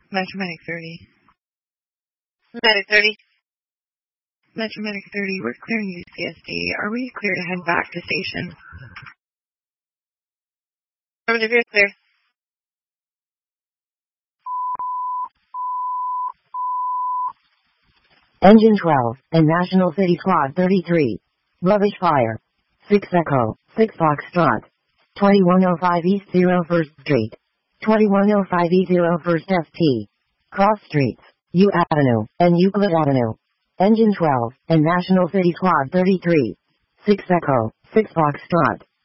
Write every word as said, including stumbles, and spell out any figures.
Metro Medic thirty. Medic thirty. Metro Medic thirty, we're clearing U C S D. Are we clear to head back to station? Affirmative, you're clear. Engine twelve, and National City Squad thirty-three. Rubbish fire. six Echo, six Foxtrot. twenty-one oh five East zero First Street. twenty-one oh five E zero First F T. Cross Streets, U Avenue, and Euclid Avenue. Engine twelve, and National City Squad thirty-three. six Echo, six Foxtrot.